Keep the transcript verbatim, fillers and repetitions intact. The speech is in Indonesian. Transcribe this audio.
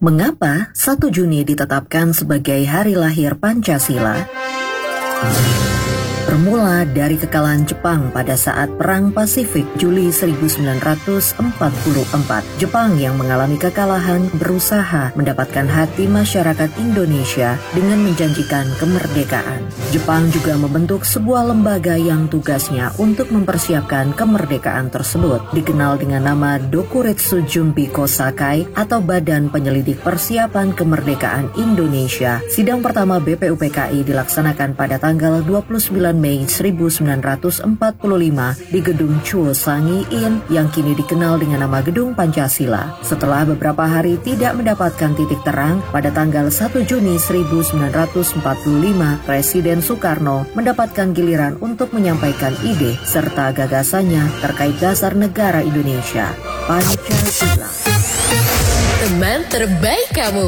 Mengapa satu Juni ditetapkan sebagai hari lahir Pancasila? Bermula dari kekalahan Jepang pada saat Perang Pasifik Juli seribu sembilan ratus empat puluh empat. Jepang yang mengalami kekalahan berusaha mendapatkan hati masyarakat Indonesia dengan menjanjikan kemerdekaan. Jepang juga membentuk sebuah lembaga yang tugasnya untuk mempersiapkan kemerdekaan tersebut, dikenal dengan nama Dokuretsu Junbi Kosakai atau Badan Penyelidik Persiapan Kemerdekaan Indonesia. Sidang pertama B P U P K I dilaksanakan pada tanggal dua puluh sembilan Mei seribu sembilan ratus empat puluh lima di Gedung Chuo Sangi In yang kini dikenal dengan nama Gedung Pancasila. Setelah beberapa hari tidak mendapatkan titik terang, pada tanggal satu Juni seribu sembilan ratus empat puluh lima, Presiden Soekarno mendapatkan giliran untuk menyampaikan ide serta gagasannya terkait dasar negara Indonesia, Pancasila. Teman terbaik kamu.